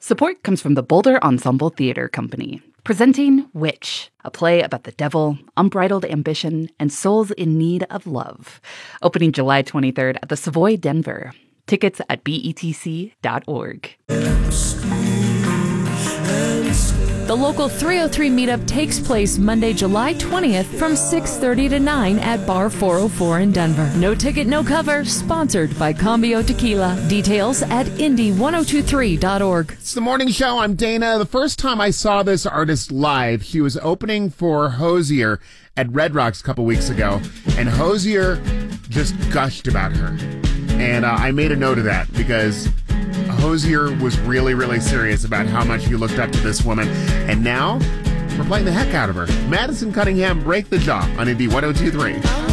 Support comes from the Boulder Ensemble Theater Company, presenting Witch, a play about the devil, unbridled ambition, and souls in need of love. Opening July 23rd at the Savoy, Denver. Tickets at betc.org. The Local 303 meetup takes place Monday, July 20th from 6:30 to 9 at Bar 404 in Denver. No ticket, no cover. Sponsored by Cambio Tequila. Details at indie1023.org. It's the morning show. I'm Dana. The first time I saw this artist live, she was opening for Hozier at Red Rocks a couple weeks ago, and Hozier just gushed about her. And I made a note of that because Hozier was really, really serious about how much he looked up to this woman. And now, we're playing the heck out of her. Madison Cunningham, Break the Jaw on Indie 102.3.